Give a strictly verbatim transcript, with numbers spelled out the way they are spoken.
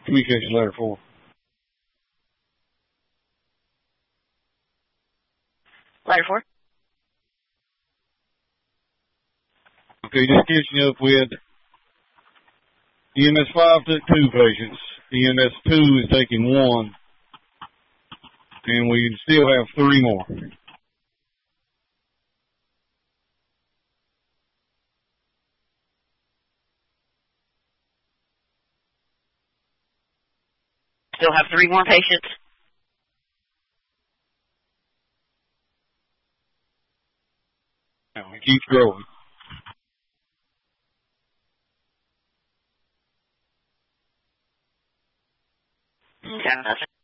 Communication ladder four. Ladder four. Okay, just catching you up with E M S five took two patients. E M S two is taking one. And we still have three more. Still have three more patients. And it keeps growing. Okay.